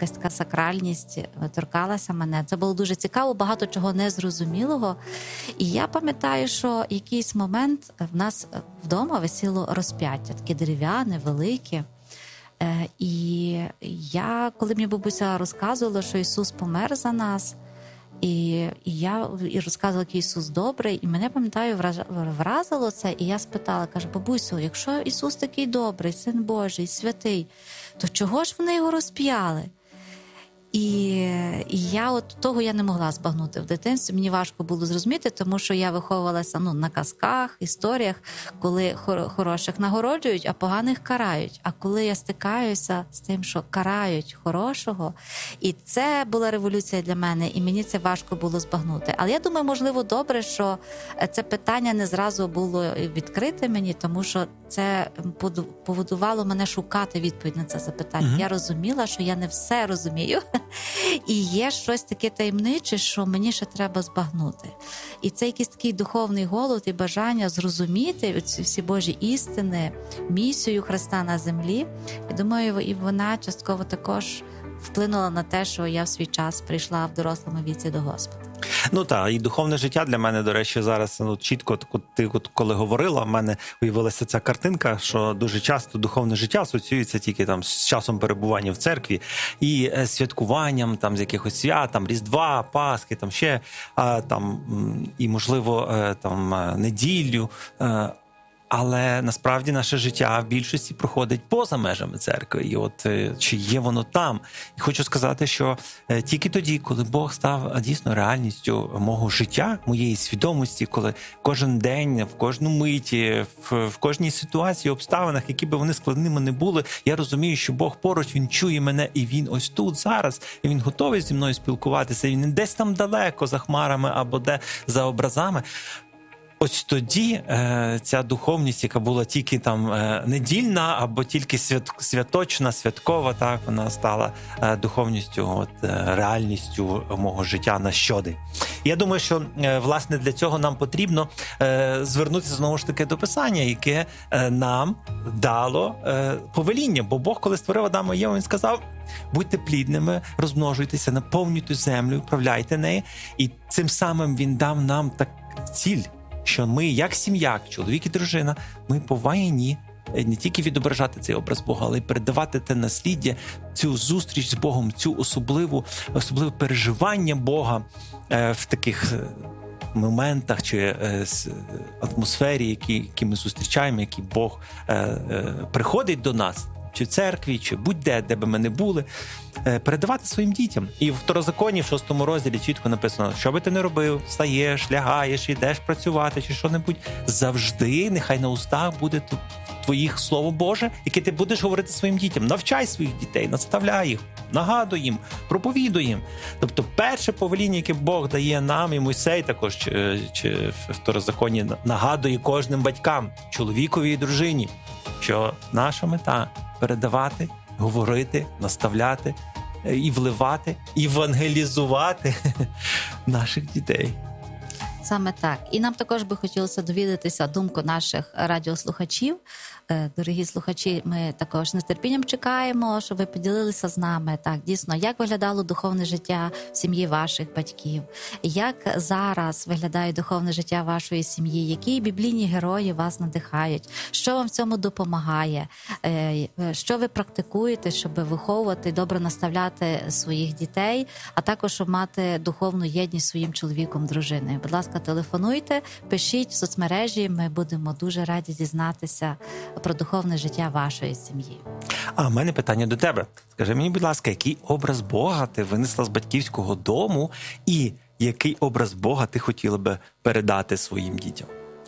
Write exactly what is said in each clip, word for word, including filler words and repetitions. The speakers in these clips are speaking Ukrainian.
якась така сакральність торкалася мене. Це було дуже цікаво, багато чого незрозумілого. І я пам'ятаю, що якийсь момент в нас вдома висіло розп'яття, таке дерев'яне, велике. І я, коли мені бабуся розказувала, що Ісус помер за нас, і, і я і розказувала, який Ісус добрий, і мене, пам'ятаю, вразило це, і я спитала, кажу, бабусю, якщо Ісус такий добрий, Син Божий, святий, то чого ж вони його розп'яли? І, і я от того я не могла збагнути в дитинстві. Мені важко було зрозуміти, тому що я виховувалася ну, на казках, історіях, коли хороших нагороджують, а поганих карають. А коли я стикаюся з тим, що карають хорошого, і це була революція для мене, і мені це важко було збагнути. Але я думаю, можливо, добре, що це питання не зразу було відкрите мені, тому що це поводувало мене шукати відповідь на це запитання. Mm-hmm. Я розуміла, що я не все розумію. І є щось таке таємниче, що мені ще треба збагнути. І це якийсь такий духовний голод і бажання зрозуміти ці всі Божі істини, місію Христа на землі. І думаю, і вона частково також вплинула на те, що я в свій час прийшла в дорослому віці до Господа. Ну так, і духовне життя для мене, до речі, зараз ну, чітко, ти коли говорила, в мене уявилася ця картинка, що дуже часто духовне життя асоціюється тільки там з часом перебування в церкві і е, святкуванням там з якихось свят, там Різдва, Пасхи, там ще е, там і можливо е, там неділю. Е, Але насправді наше життя в більшості проходить поза межами церкви. І от чи є воно там? І хочу сказати, що тільки тоді, коли Бог став дійсно реальністю мого життя, моєї свідомості, коли кожен день, в кожну миті, в, в кожній ситуації, обставинах, які би вони складними не були, я розумію, що Бог поруч, Він чує мене, і Він ось тут, зараз, і Він готовий зі мною спілкуватися, і Він не десь там далеко, за хмарами або де за образами. Ось тоді е, ця духовність, яка була тільки там е, недільна або тільки свят, святочна, святкова, так, вона стала е, духовністю, от, е, реальністю мого життя на щодень. Я думаю, що, е, власне, для цього нам потрібно е, звернутися знову ж таки до Писання, яке е, нам дало е, повеління. Бо Бог, коли створив Адама і Єву, Він сказав: будьте плідними, розмножуйтеся, наповнюйте землю, управляйте нею. І цим самим Він дав нам так ціль, що ми, як сім'я, як чоловік і дружина, ми повинні не тільки відображати цей образ Бога, але й передавати те насліддя, цю зустріч з Богом, цю особливу, особливе переживання Бога е, в таких моментах чи е, атмосфері, які, які ми зустрічаємо, які Бог е, е, приходить до нас, чи в церкві, чи будь-де, де би ми не були, передавати своїм дітям. І в Второзаконі, в шостому розділі чітко написано, що би ти не робив, встаєш, лягаєш, йдеш працювати, чи що-небудь, завжди нехай на устах буде твоїх Слово Боже, яке ти будеш говорити своїм дітям. Навчай своїх дітей, наставляй їх, нагадуй їм, проповідуй їм. Тобто перше повеління, яке Бог дає нам, і Мойсей також, чи, чи в Второзаконі нагадує кожним батькам, чоловікові і дружині, що наша мета – передавати, говорити, наставляти і вливати, евангелізувати наших дітей. Саме так. І нам також би хотілося довідатися думку наших радіослухачів. Дорогі слухачі, ми також з нетерпінням чекаємо, щоб ви поділилися з нами. Так, дійсно, як виглядало духовне життя в сім'ї ваших батьків? Як зараз виглядає духовне життя вашої сім'ї? Які біблійні герої вас надихають? Що вам в цьому допомагає? Що ви практикуєте, щоб виховувати, добре наставляти своїх дітей, а також щоб мати духовну єдність зі своїм чоловіком, дружиною? Будь ласка, телефонуйте, пишіть в соцмережі, ми будемо дуже раді дізнатися про духовне життя вашої сім'ї. А в мене питання до тебе. Скажи мені, будь ласка, який образ Бога ти винесла з батьківського дому і який образ Бога ти хотіла би передати своїм дітям?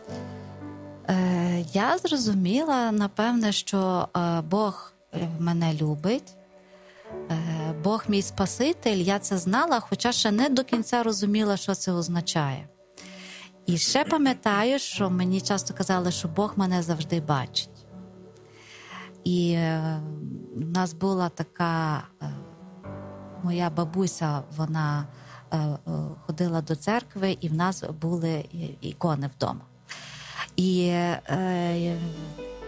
Е, я зрозуміла, напевне, що е, Бог мене любить, е, Бог мій Спаситель, я це знала, хоча ще не до кінця розуміла, що це означає. І ще пам'ятаю, що мені часто казали, що Бог мене завжди бачить. І е, в нас була така, е, моя бабуся, вона е, е, ходила до церкви, і в нас були ікони вдома. І е,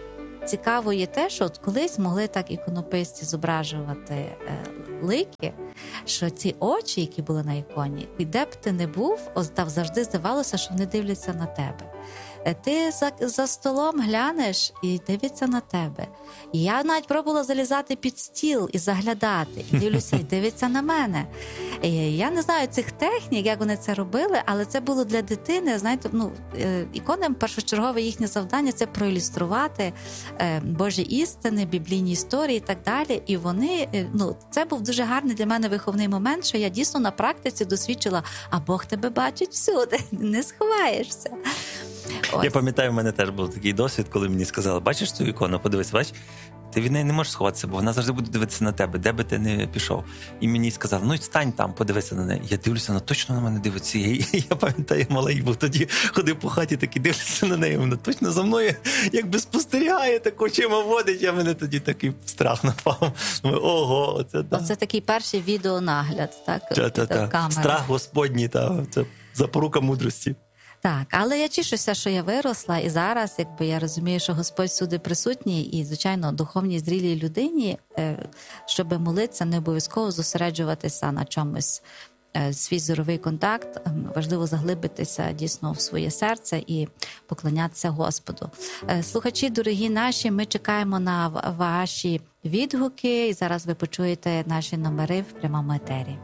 цікаво є те, що от колись могли так іконописці зображувати е, лики, що ці очі, які були на іконі, і де б ти не був, ось там завжди здавалося, що вони дивляться на тебе. Е, Ти за, за столом глянеш і дивиться на тебе. І я навіть пробувала залізати під стіл і заглядати, і дивлюся, і дивиться на мене. І я не знаю цих технік, як вони це робили, але це було для дитини, знаєте, ну, е, іконам першочергове їхнє завдання – це проілюструвати е, Божі істини, біблійні історії і так далі. І вони, е, ну, це був дуже гарний для мене виховний момент, що я дійсно на практиці досвідчила, а Бог тебе бачить всюди, не сховаєшся. Ось. Я пам'ятаю, в мене теж був такий досвід, коли мені сказали, бачиш цю ікону, подивись, бач, ти від неї не можеш сховатися, бо вона завжди буде дивитися на тебе, де би ти не пішов. І мені сказали, ну стань там, подивися на неї. Я дивлюся, вона точно на мене дивиться. Я, я пам'ятаю, малий був тоді, ходив по хаті, такий дивлюся на неї, вона точно за мною якби спостерігає, так очима водить, а мене тоді такий страх напав. Ого, оце так. Оце такий перший відеонагляд, так? Та-та-та. Страх Господній, та, це запорука мудрості. Так, але я тішуся, що я виросла, і зараз, якби я розумію, що Господь всюди присутній, і, звичайно, духовній зрілій людині, щоб молитися, не обов'язково зосереджуватися на чомусь. Свій зоровий контакт, важливо заглибитися дійсно в своє серце і поклонятися Господу. Слухачі, дорогі наші, ми чекаємо на ваші відгуки, і зараз ви почуєте наші номери в прямому етері.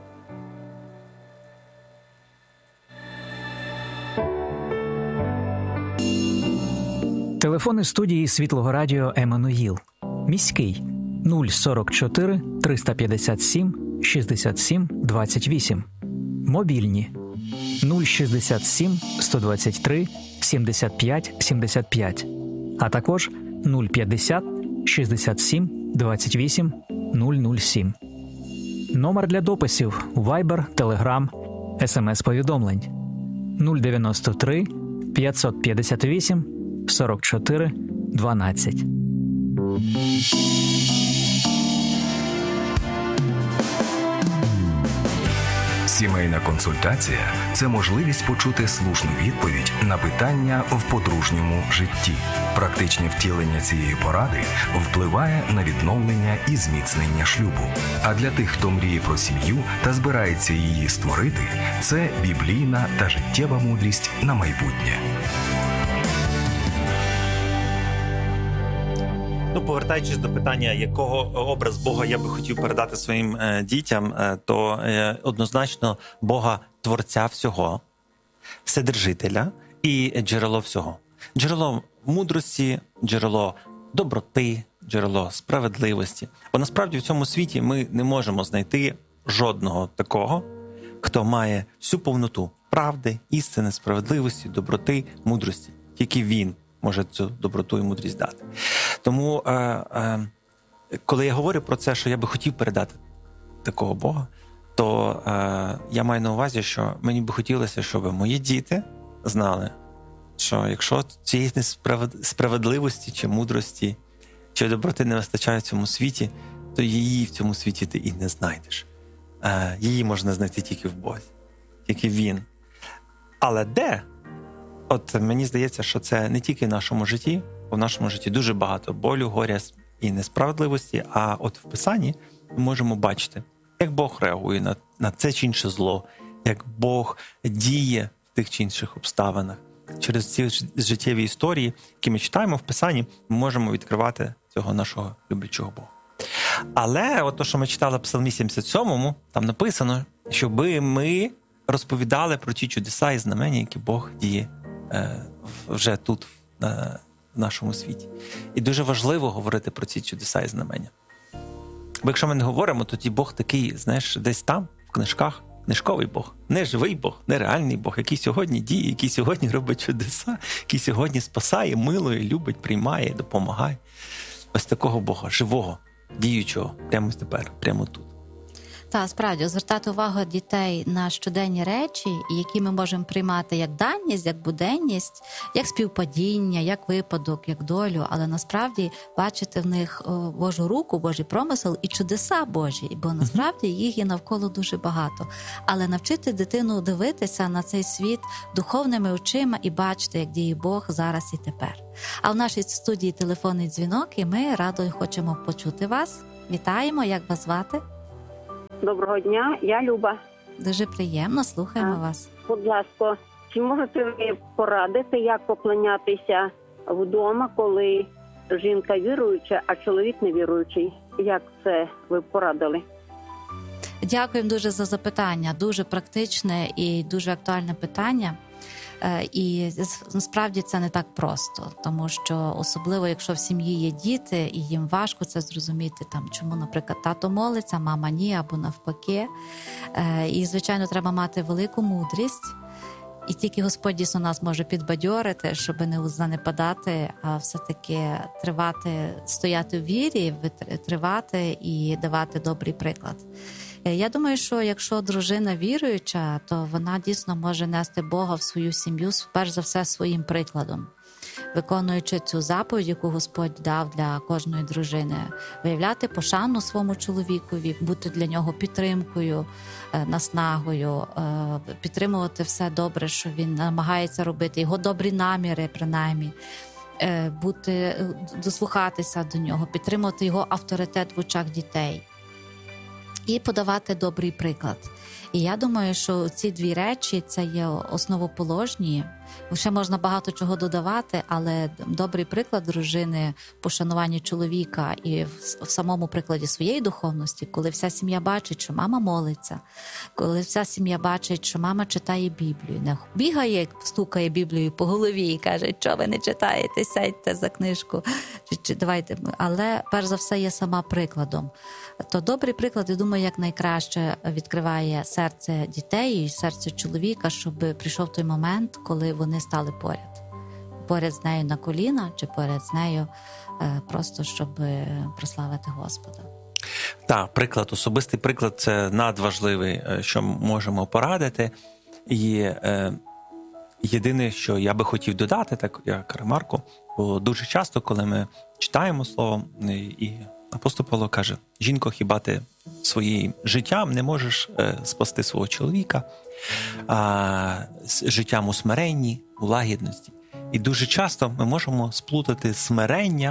Телефони студії Світлого Радіо Еммануїл. Міський нуль сорок чотири триста п'ятдесят сім шістдесят сім двадцять вісім. Мобільні нуль шістдесят сім сто двадцять три сімдесят п'ять сімдесят п'ять, а також нуль п'ятдесят шістдесят сім двадцять вісім нуль нуль сім. Номер для дописів Viber, Telegram, ес ем ес-повідомлень нуль дев'яносто три п'ятсот п'ятдесят вісім сорок чотири дванадцять. Сімейна консультація – це можливість почути слушну відповідь на питання в подружньому житті. Практичне втілення цієї поради впливає на відновлення і зміцнення шлюбу. А для тих, хто мріє про сім'ю та збирається її створити, це біблійна та життєва мудрість на майбутнє. Ну, повертаючись до питання, якого образ Бога я би хотів передати своїм е, дітям, е, то е, однозначно Бога Творця всього, Вседержителя і джерело всього. Джерело мудрості, джерело доброти, джерело справедливості. Бо насправді в цьому світі ми не можемо знайти жодного такого, хто має всю повноту правди, істини, справедливості, доброти, мудрості. Тільки Він може цю доброту і мудрість дати. Тому, е, е, коли я говорю про це, що я би хотів передати такого Бога, то е, я маю на увазі, що мені би хотілося, щоб мої діти знали, що якщо цієї справедливості чи мудрості, чи доброти не вистачає в цьому світі, то її в цьому світі ти і не знайдеш. Е, її можна знайти тільки в Бозі, тільки Він. Але де? От мені здається, що це не тільки в нашому житті, бо в нашому житті дуже багато болю, горя і несправедливості, а от в Писанні ми можемо бачити, як Бог реагує на, на це чи інше зло, як Бог діє в тих чи інших обставинах. Через ці життєві історії, які ми читаємо в Писанні, ми можемо відкривати цього нашого люблячого Бога. Але от то, що ми читали в Псалмі сімдесят сьомому, там написано, щоби ми розповідали про ті чудеса і знамення, які Бог діє е, вже тут, е, в нашому світі. І дуже важливо говорити про ці чудеса і знамення. Бо якщо ми не говоримо, то тоді Бог такий, знаєш, десь там, в книжках, книжковий Бог, не живий Бог, не реальний Бог, який сьогодні діє, який сьогодні робить чудеса, який сьогодні спасає, милує, любить, приймає, допомагає. Ось такого Бога, живого, діючого, прямо тепер, прямо тут. Та справді звертати увагу дітей на щоденні речі, які ми можемо приймати як даність, як буденність, як співпадіння, як випадок, як долю, але насправді бачити в них о, Божу руку, Божий промисел і чудеса Божі, бо насправді їх є навколо дуже багато. Але навчити дитину дивитися на цей світ духовними очима і бачити, як діє Бог зараз і тепер. А в нашій студії телефонний дзвінок, і ми радо хочемо почути вас. Вітаємо, як вас звати? Доброго дня, я Люба. Дуже приємно, слухаємо А. вас. Будь ласка, чи можете ви порадити, як поклонятися вдома, коли жінка віруюча, а чоловік невіруючий? Як це ви порадили? Дякуємо дуже за запитання. Дуже практичне і дуже актуальне питання. Е, І з- насправді це не так просто, тому що особливо, якщо в сім'ї є діти, і їм важко це зрозуміти, там чому, наприклад, тато молиться, мама ні, або навпаки. Е, І, звичайно, треба мати велику мудрість. І тільки Господь дійсно нас може підбадьорити, щоб не занепадати, а все-таки тривати, стояти в вірі, витр- тривати і давати добрий приклад. Е, Я думаю, що якщо дружина віруюча, то вона дійсно може нести Бога в свою сім'ю, перш за все, своїм прикладом. Виконуючи цю заповідь, яку Господь дав для кожної дружини, виявляти пошану своєму чоловікові, бути для нього підтримкою, е, наснагою, е, підтримувати все добре, що він намагається робити, його добрі наміри, принаймні, е, бути, е, дослухатися до нього, підтримувати його авторитет в очах дітей і подавати добрий приклад. І я думаю, що ці дві речі – це є основоположні. Ще можна багато чого додавати, але добрий приклад дружини, пошанування чоловіка і в, в самому прикладі своєї духовності, коли вся сім'я бачить, що мама молиться, коли вся сім'я бачить, що мама читає Біблію, не бігає, стукає Біблією по голові і каже, що ви не читаєте, сядьте за книжку, чи, чи давайте. Але перш за все є сама прикладом. То добрий приклад, я думаю, як найкраще відкриває серце дітей і серце чоловіка, щоб прийшов той момент, коли вони стали поряд. Поряд з нею на коліна, чи поряд з нею е, просто, щоб прославити Господа. Так, приклад, особистий приклад – це надважливий, е, що можемо порадити. І е, єдине, що я би хотів додати, так як ремарку, бо дуже часто, коли ми читаємо слово, і апостол Павло каже, жінко, хіба ти своїм життям не можеш е, спасти свого чоловіка, а, з життям у смиренні, у лагідності. І дуже часто ми можемо сплутати смирення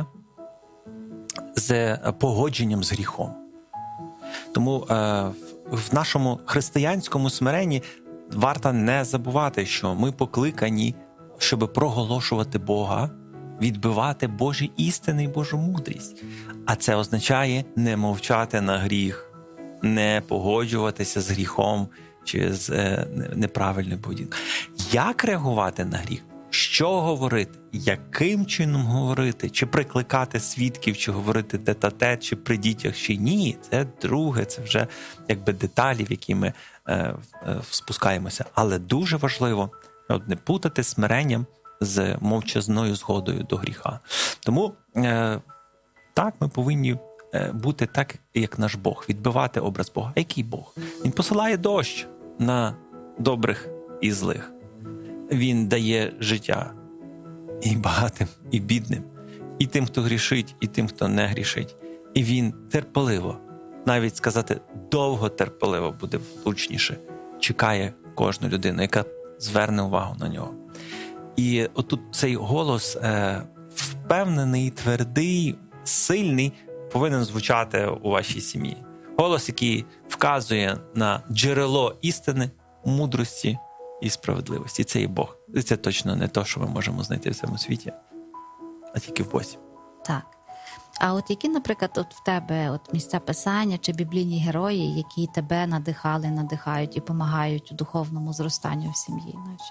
з погодженням з гріхом. Тому е, в нашому християнському смиренні варто не забувати, що ми покликані, щоб проголошувати Бога, відбивати Божі істини і Божу мудрість. А це означає не мовчати на гріх, не погоджуватися з гріхом чи з е, неправильною поведінкою. Як реагувати на гріх? Що говорити? Яким чином говорити? Чи прикликати свідків, чи говорити тет-а-тет, чи при дітях, чи ні? Це друге, це вже якби деталі, в які ми е, е, спускаємося. Але дуже важливо не путати смиренням з мовчазною згодою до гріха. Тому е, так, ми повинні е, бути так, як наш Бог, відбивати образ Бога. А який Бог? Він посилає дощ на добрих і злих. Він дає життя і багатим, і бідним, і тим, хто грішить, і тим, хто не грішить. І він терпеливо, навіть сказати, довго терпеливо буде влучніше, чекає кожну людину, яка зверне увагу на нього. І отут цей голос е, впевнений, твердий, сильний повинен звучати у вашій сім'ї. Голос, який вказує на джерело істини, мудрості і справедливості. Це і Бог. І це точно не те, що ми можемо знайти в цьому світі, а тільки в Бозі. Так. А от які, наприклад, от в тебе от місця писання чи біблійні герої, які тебе надихали, надихають і допомагають у духовному зростанню в сім'ї нашій?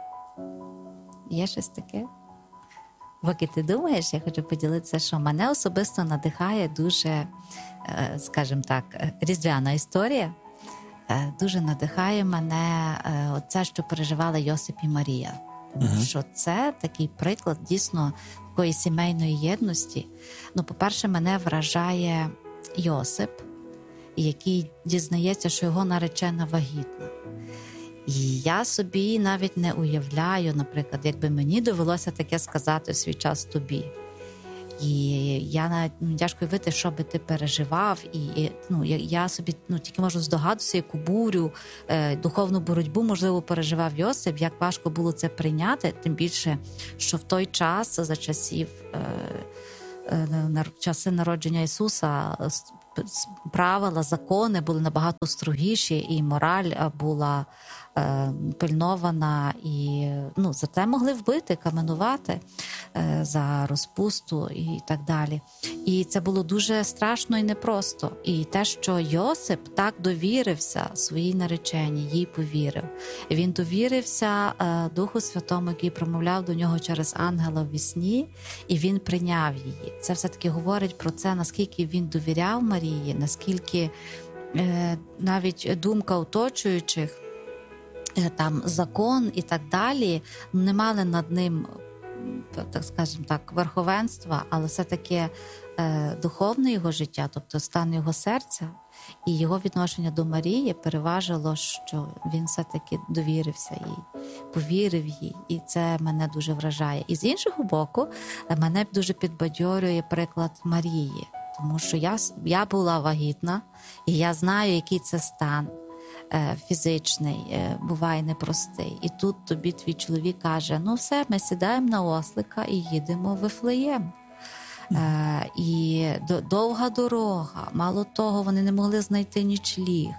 Є щось таке? Поки ти думаєш, я хочу поділитися, що мене особисто надихає дуже, скажімо так, різдвяна історія. Дуже надихає мене оце, що переживали Йосип і Марія. Тому uh-huh. що це такий приклад дійсно такої сімейної єдності. Ну, по-перше, мене вражає Йосип, який дізнається, що його наречена вагітна. І я собі навіть не уявляю, наприклад, якби мені довелося таке сказати в свій час тобі. І я навіть ну, тяжко уявити, що би ти переживав. І, і ну, я, я собі ну, тільки можу здогадуватися, яку бурю, е, духовну боротьбу, можливо, переживав Йосип, як важко було це прийняти, тим більше, що в той час, за часів, е, е, на часи народження Ісуса, правила, закони були набагато строгіші, і мораль була е, пильнована, і ну, за це могли вбити, каменувати, е, за розпусту і так далі. І це було дуже страшно і непросто. І те, що Йосип так довірився своїй нареченій, їй повірив. Він довірився е, Духу Святому, який промовляв до нього через ангела в вісні, і він прийняв її. Це все-таки говорить про це, наскільки він довіряв Марії, наскільки е, навіть думка оточуючих, е, там закон і так далі, не мали над ним, так скажемо так, верховенства, але все-таки е, духовне його життя, тобто стан його серця і його відношення до Марії переважило, що він все-таки довірився їй, повірив їй, і це мене дуже вражає. І з іншого боку, мене дуже підбадьорює приклад Марії, тому що я, я була вагітна, і я знаю, який це стан е, фізичний, е, буває непростий. І тут тобі твій чоловік каже, ну все, ми сідаємо на ослика і їдемо в Вифлеєм. Е, і до, довга дорога, мало того, вони не могли знайти нічліг.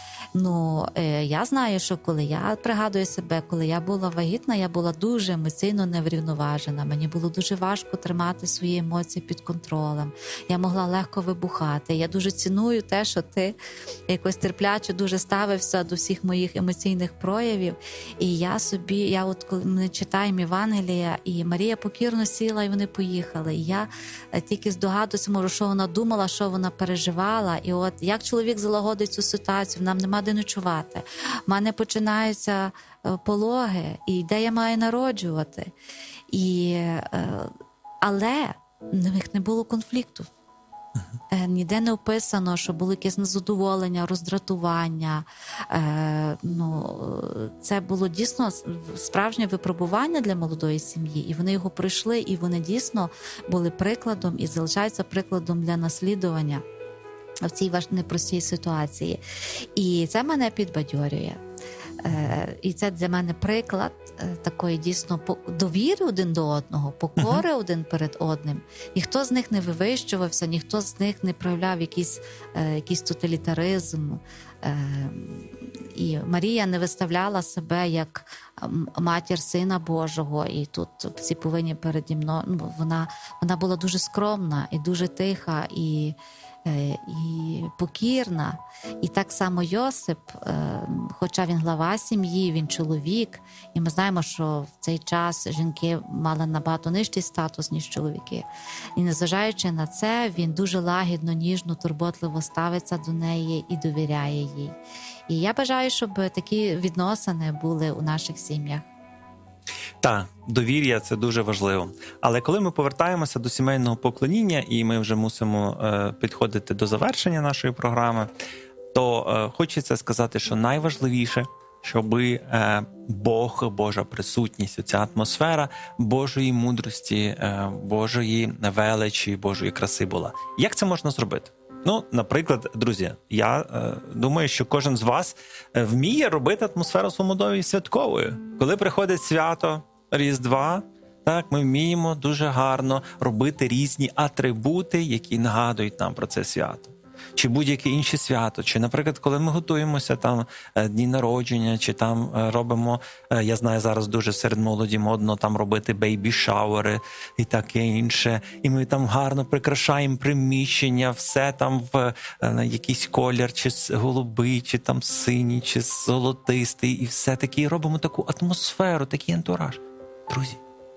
Ну, е, я знаю, що коли я пригадую себе, коли я була вагітна, я була дуже емоційно неврівноважена. Мені було дуже важко тримати свої емоції під контролем. Я могла легко вибухати. Я дуже ціную те, що ти якось терпляче дуже ставився до всіх моїх емоційних проявів. І я собі, я от коли ми читаємо Євангелія, і Марія покірно сіла, і вони поїхали. І я тільки здогадуюся, можу, що вона думала, що вона переживала. І от як чоловік залагодить цю ситуацію, нам немає де ночувати. У мене починаються пологи, і де я маю народжувати. І, але в них не було конфлікту. Uh-huh. Ніде не описано, що було якесь незадоволення, роздратування. Ну, це було дійсно справжнє випробування для молодої сім'ї, і вони його пройшли, і вони дійсно були прикладом і залишаються прикладом для наслідування в цій важ... непростій ситуації. І це мене підбадьорює. Е, і це для мене приклад е, такої дійсно довіри один до одного, покори uh-huh. один перед одним. Ніхто з них не вивищувався, ніхто з них не проявляв якийсь, е, якийсь тоталітаризм. Е, і Марія не виставляла себе як матір Сина Божого, і тут всі повинні переді мною. Ну, вона, вона була дуже скромна і дуже тиха, і і покірна. І так само Йосип, хоча він глава сім'ї, він чоловік, і ми знаємо, що в цей час жінки мали набагато нижчий статус, ніж чоловіки. І незважаючи на це, він дуже лагідно, ніжно, турботливо ставиться до неї і довіряє їй. І я бажаю, щоб такі відносини були у наших сім'ях. Так, довір'я – це дуже важливо. Але коли ми повертаємося до сімейного поклоніння, і ми вже мусимо е, підходити до завершення нашої програми, то е, хочеться сказати, що найважливіше, щоб е, Бог, Божа присутність, ця атмосфера Божої мудрості, е, Божої величі, Божої краси була. Як це можна зробити? Ну, наприклад, друзі, я е, думаю, що кожен з вас вміє робити атмосферу в своєму домі святковою. Коли приходить свято Різдва, так, ми вміємо дуже гарно робити різні атрибути, які нагадують нам про це свято. Чи будь-яке інше свято, чи, наприклад, коли ми готуємося там дні народження, чи там робимо, я знаю, зараз дуже серед молоді модно там робити бейбі-шауери і таке інше, і ми там гарно прикрашаємо приміщення, все там в якийсь колір, чи голубий, чи там синій, чи золотистий, і все таки робимо таку атмосферу, такий антураж. Друзі,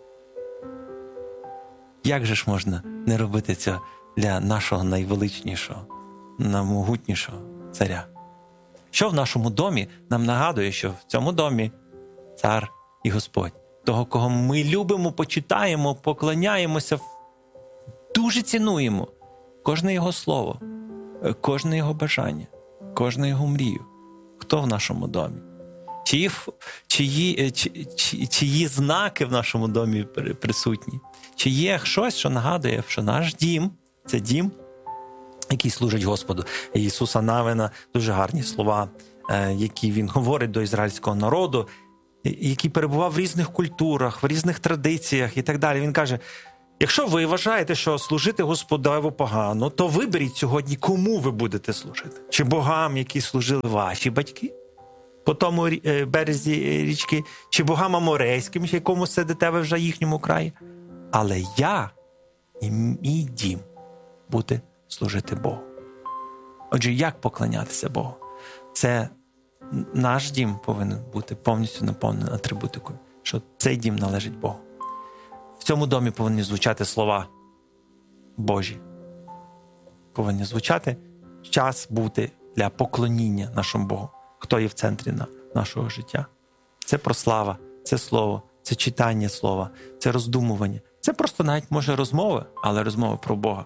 як же ж можна не робити це для нашого найвеличнішого, намогутнішого царя? Що в нашому домі нам нагадує, що в цьому домі цар і Господь, того, кого ми любимо, почитаємо, поклоняємося, дуже цінуємо кожне його слово. кожне його бажання, кожну його мрію. Хто в нашому домі? Чиї, ф- чиї, чи, чи, чиї знаки в нашому домі при- присутні? Чи є щось, що нагадує, що наш дім – це дім, який служить Господу. Ісуса Навина дуже гарні слова, е, які він говорить до ізраїльського народу, який перебував в різних культурах, в різних традиціях і так далі. Він каже, якщо ви вважаєте, що служити Господеву погано, то виберіть сьогодні, кому ви будете служити. Чи богам, які служили ваші батьки по тому е, березі річки, чи богам аморейським, якому сидите ви вже в їхньому краї. Але я і мій дім буде служити Богу. Отже, як поклонятися Богу? Це наш дім повинен бути повністю наповнений атрибутикою, що цей дім належить Богу. В цьому домі повинні звучати слова Божі. Повинні звучати час бути для поклоніння нашому Богу. Хто є в центрі нашого життя? Це прослава, це слово, це читання слова, це роздумування. Це просто навіть може розмови, але розмови про Бога.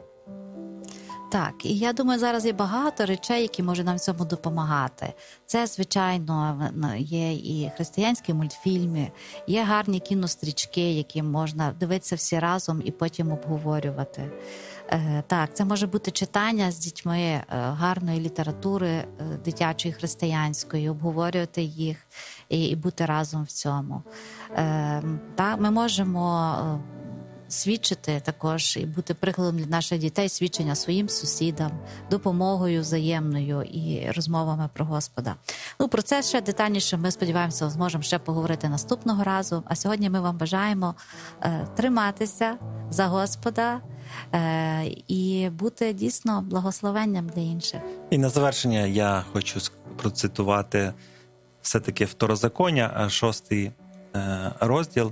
Так, і я думаю, зараз є багато речей, які можуть нам в цьому допомагати. Це, звичайно, є і християнські мультфільми, є гарні кінострічки, які можна дивитися всі разом і потім обговорювати. Е, так, це може бути читання з дітьми е, гарної літератури е, дитячої християнської, обговорювати їх і, і бути разом в цьому. Е, так, ми можемо е, свідчити також і бути прикладом для наших дітей, свідчення своїм сусідам, допомогою взаємною і розмовами про Господа. Ну, про це ще детальніше ми, сподіваємося, зможемо ще поговорити наступного разу. А сьогодні ми вам бажаємо е, триматися за Господа е, і бути дійсно благословенням для інших. І на завершення я хочу процитувати все-таки Второзаконня, шостий е, розділ,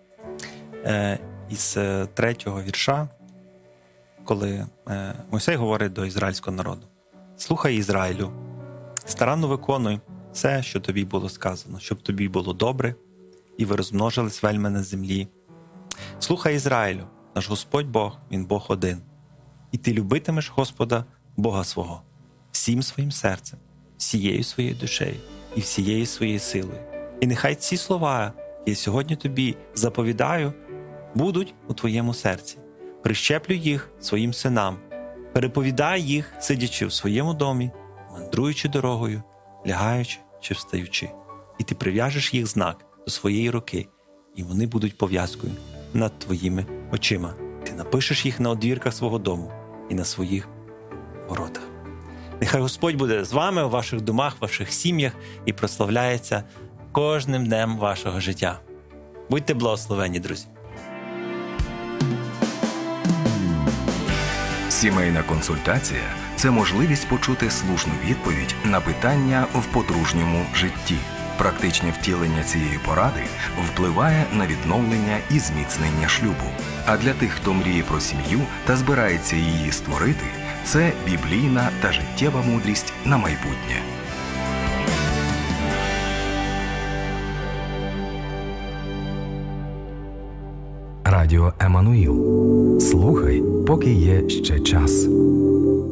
е, із третього вірша, коли е, Мойсей говорить до ізраїльського народу. «Слухай, Ізраїлю, старанно виконуй все, що тобі було сказано, щоб тобі було добре, і ви розмножились вельми на землі. Слухай, Ізраїлю, наш Господь Бог, Він Бог один. І ти любитимеш Господа, Бога свого, всім своїм серцем, всією своєю душею і всією своєю силою. І нехай ці слова, які я сьогодні тобі заповідаю, будуть у твоєму серці. Прищеплюй їх своїм синам, переповідай їх, сидячи в своєму домі, мандруючи дорогою, лягаючи чи встаючи. І ти прив'яжеш їх знак до своєї руки, і вони будуть пов'язкою над твоїми очима. Ти напишеш їх на одвірках свого дому і на своїх воротах. Нехай Господь буде з вами у ваших домах, в ваших сім'ях і прославляється кожним днем вашого життя. Будьте благословені, друзі! Сімейна консультація – це можливість почути слушну відповідь на питання в подружньому житті. Практичне втілення цієї поради впливає на відновлення і зміцнення шлюбу. А для тих, хто мріє про сім'ю та збирається її створити, це біблійна та життєва мудрість на майбутнє. Радіо Еммануїл. Слухай, поки є ще час.